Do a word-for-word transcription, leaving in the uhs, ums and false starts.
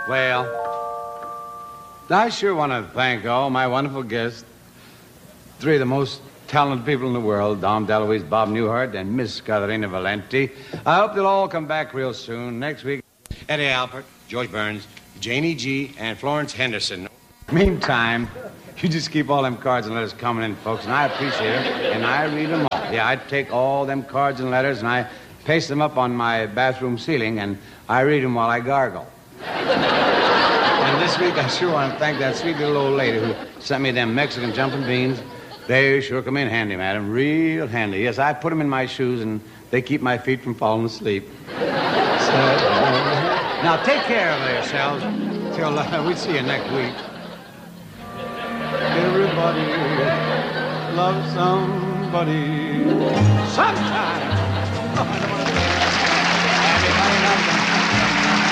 Well, I sure want to thank all my wonderful guests, three of the most talented people in the world, Dom DeLuise, Bob Newhart, and Miss Caterina Valenti. I hope they'll all come back real soon. Next week, Eddie Alpert, George Burns, Janie G., and Florence Henderson. Meantime, you just keep all them cards and letters coming in, folks, and I appreciate it, and I read them all. Yeah, I take all them cards and letters, and I paste them up on my bathroom ceiling, and I read them while I gargle. And this week, I sure want to thank that sweet little old lady who sent me them Mexican jumping beans. They sure come in handy, madam, real handy. Yes, I put them in my shoes, and they keep my feet from falling asleep. So, now, take care of yourselves till uh, we see you next week. Everybody loves somebody sometime.